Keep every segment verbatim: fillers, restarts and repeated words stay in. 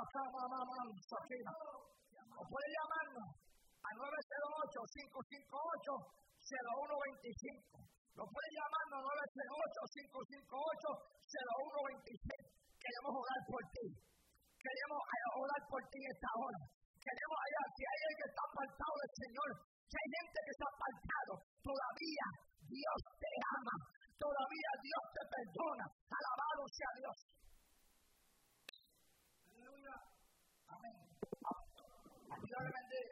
O puede llamarnos al nueve cero ocho, cinco cinco ocho, cero uno dos cinco. Lo puede llamarnos nueve cero ocho, cinco cinco ocho, cero uno dos cinco. Queremos orar por ti. Queremos orar por ti en esta hora. Queremos allá, si hay alguien que está apartado del Señor, si hay gente que está apartado, todavía Dios te ama. Todavía Dios te perdona. Alabado sea Dios. Aleluya. Amén. Dios le bendiga.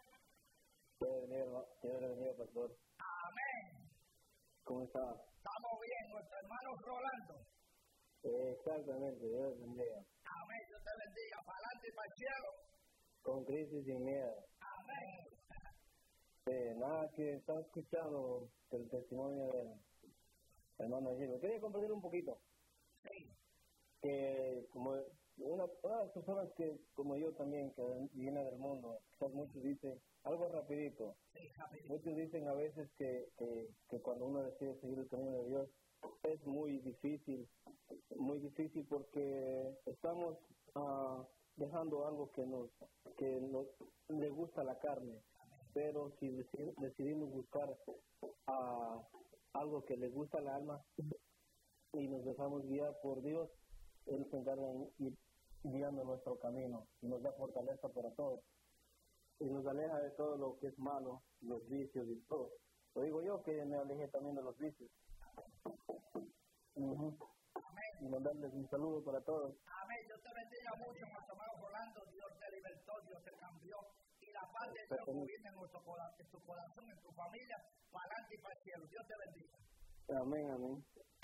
Dios le bendiga, pastor. Amén. ¿Cómo está? Estamos bien, nuestro hermano Rolando. Eh, exactamente, Dios le bendiga. Amén, Dios te bendiga. Para adelante y para el cielo. Con Cristo y sin miedo. Amén. Eh, nada, que estaba escuchando el testimonio del hermano Gilberto. Quería compartir un poquito. Sí. Que como una, una de las personas que, como yo también, que viene del mundo, quizás muchos dicen, algo rapidito. Sí, rapidito. Muchos dicen a veces que, que, que cuando uno decide seguir el camino de Dios, es muy difícil, muy difícil porque estamos uh, dejando algo que nos, que nos le gusta a la carne. Pero si decidimos buscar uh, algo que le gusta al alma y nos dejamos guiar por Dios, Él se encarga de ir guiando nuestro camino y nos da fortaleza para todo. Y nos aleja de todo lo que es malo, los vicios y todo. Lo digo yo que me alejé también de los vicios. Uh-huh. Amén. Y mandarles un saludo para todos. Amén. Dios te bendiga mucho, nuestro hermano Rolando. Dios te libertó, Dios te cambió. Y la paz de Dios viene en, nuestro, en tu corazón, en tu familia, para adelante y para el cielo. Dios te bendiga. Amén, amén.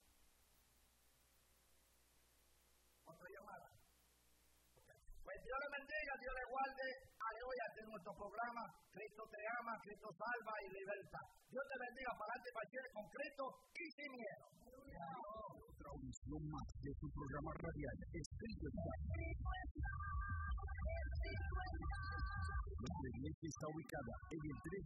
Otra llamada. Okay. Pues Dios le bendiga, Dios le guarde. Aleluya, de nuestro programa. Cristo te ama, Cristo salva y liberta. Dios te bendiga para adelante y para el cielo con Cristo y sin miedo. Otra audición más de su programa radial espiritual. Nuestra iglesia está ubicada en el tres